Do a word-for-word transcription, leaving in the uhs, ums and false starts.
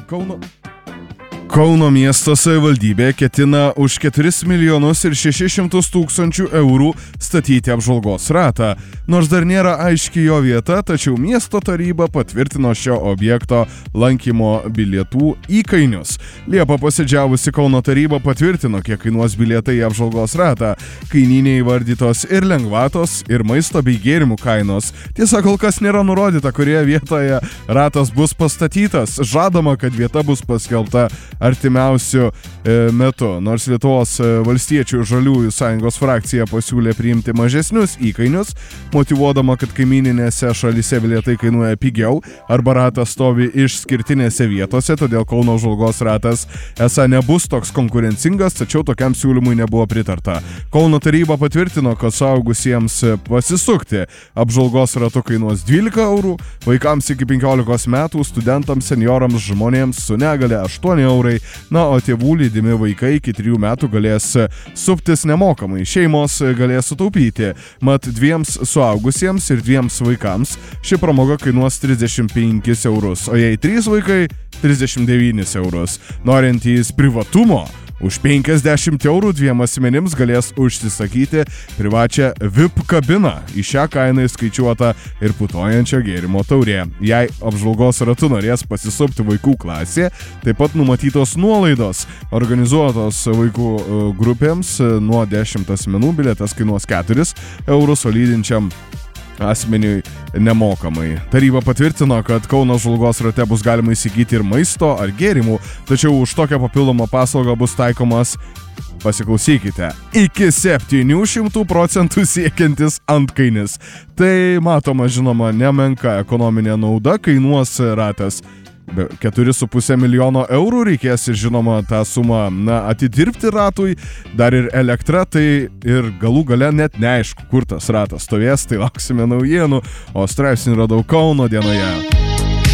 Kauno. Kauno miesto savivaldybė ketina už keturis milijonus ir šešis šimtus tūkstančių eurų statyti apžvalgos ratą. Nors dar nėra aiški jo vieta, tačiau miesto taryba patvirtino šio objekto lankymo bilietų įkainius. Liepą posėdžiavusi Kauno taryba patvirtino, kiek kainuos bilietai į apžvalgos ratą. Kainyne įvardytos ir lengvatos, ir maisto bei gėrimų kainos. Tiesa, kol kas nėra nurodyta, kurioje vietoje ratas bus pastatytas. Žadama, kad vieta bus paskelbta artimiausių e, metu. Nors Lietuvos valstiečių žaliųjų sąjungos frakcija pasiūlė priimti mažesnius įkainius, motyvuodama, kad kaimyninėse šalyse bilietai kainuoja pigiau arba ratas stovi išskirtinėse vietose, todėl Kauno apžvalgos ratas esą nebus toks konkurencingas, tačiau tokiam siūlymui nebuvo pritarta. Kauno taryba patvirtino, kad suaugusiems pasisukti apžvalgos ratu kainuos dvylika eurų, vaikams iki penkiolikos metų, studentams, seniorams, žmonėms su negale aštuoni eurai. Na, o tėvų lydimi vaikai iki trijų metų galės suptis nemokamai. Šeimos galės sutaupyti. Mat dviems suaugusiems ir dviems vaikams ši pramoga kainuos trisdešimt penkis eurus, o jei trys vaikai trisdešimt devynis eurus. Norintys privatumo, už penkiasdešimt eurų dviem asmenims galės užsisakyti privačią V I P kabiną. Į šią kainą įskaičiuota ir putojančio gėrimo taurė. Jei apžvalgos ratu norės pasisupti vaikų klasė, taip pat numatytos nuolaidos. Organizuotos vaikų grupėms nuo dešimt asmenų bilietas kainuos keturis eurus, o lydinčiam asmeniui nemokamai. Taryba patvirtino, kad Kauno apžvalgos rate bus galima įsigyti ir maisto ar gėrimų, tačiau už tokią papildomą paslaugą bus taikomas, pasiklausykite, iki septynių šimtų procentų siekiantis antkainis. Tai matoma, žinoma, nemenka ekonominė nauda, kainuos ratas keturi su puse milijono eurų, reikės ir žinoma tą sumą na, atidirbti ratui, dar ir elektra, tai ir galų gale net neaišku, kur tas ratas stovės, tai lauksime naujienų, o straipsnį radau Kauno dienoje.